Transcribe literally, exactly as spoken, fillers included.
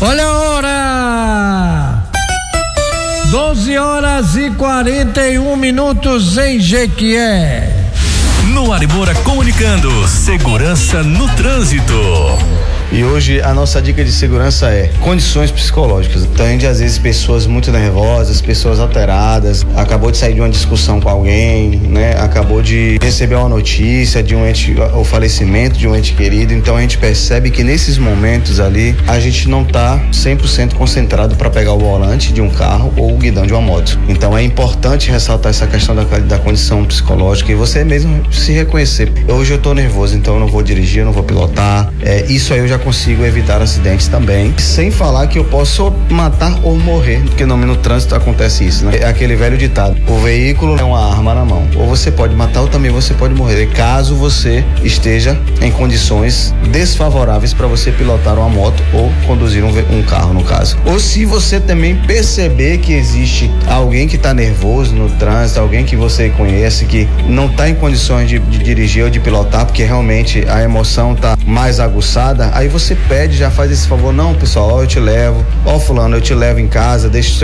Olha a hora! doze horas e quarenta e um minutos em Jequié. No Aribora comunicando, segurança no trânsito. E hoje a nossa dica de segurança é condições psicológicas. Então, a gente, às vezes, pessoas muito nervosas, pessoas alteradas, acabou de sair de uma discussão com alguém, né? Acabou de receber uma notícia de um ente, o falecimento de um ente querido. Então a gente percebe que nesses momentos ali, a gente não tá cem por cento concentrado para pegar o volante de um carro ou o guidão de uma moto. Então é importante ressaltar essa questão da, da condição psicológica e você mesmo se reconhecer. Hoje eu tô nervoso, então eu não vou dirigir, eu não vou pilotar. É, isso aí eu já consigo evitar acidentes também, sem falar que eu posso matar ou morrer, porque no, no trânsito acontece isso, né? É aquele velho ditado: o veículo é uma arma na mão, ou você pode matar ou também você pode morrer, caso você esteja em condições desfavoráveis para você pilotar uma moto ou conduzir um, um carro, no caso. Ou se você também perceber que existe alguém que está nervoso no trânsito, alguém que você conhece que não está em condições de, de dirigir ou de pilotar, porque realmente a emoção está mais aguçada, aí você pede, já faz esse favor: não, pessoal, ó, eu te levo, ó, fulano, eu te levo em casa, deixa o seu